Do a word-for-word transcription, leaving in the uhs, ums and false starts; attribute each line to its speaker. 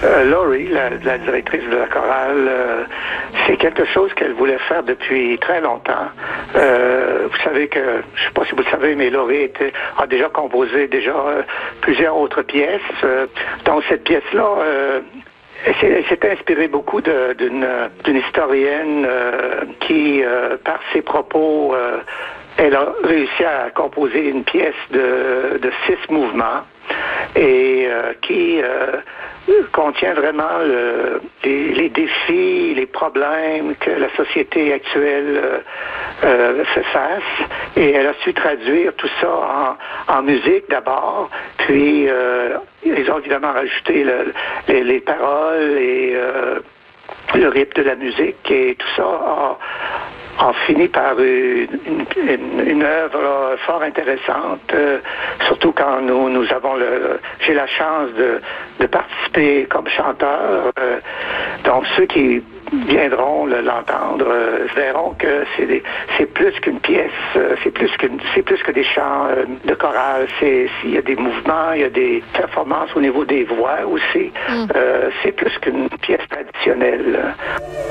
Speaker 1: Euh, Laurie, la, la directrice de la chorale, euh, c'est quelque chose qu'elle voulait faire depuis très longtemps. Euh, vous savez que, je ne sais pas si vous le savez, mais Laurie était, a déjà composé déjà euh, plusieurs autres pièces. Euh, donc cette pièce-là, euh, elle s'est inspirée beaucoup d'une d'une historienne euh, qui, euh, par ses propos, euh, elle a réussi à composer une pièce de, de six mouvements et euh, qui euh, contient vraiment le, les, les défis, les problèmes que la société actuelle euh, euh, fait face. Et elle a su traduire tout ça en, en musique d'abord, puis euh, ils ont évidemment rajouté le, les, les paroles et euh, le rythme de la musique, et tout ça a, a fini par une, une, une œuvre là, fort intéressante, euh, surtout quand nous, nous avons le... J'ai la chance de, de participer comme chanteur. Euh, donc ceux qui viendront l'entendre euh, verront que c'est des, c'est plus qu'une pièce, euh, c'est plus qu'une, c'est plus que des chants euh, de chorale. C'est, il y a des mouvements, il y a des performances au niveau des voix aussi. Mm. Euh, c'est plus qu'une pièce traditionnelle.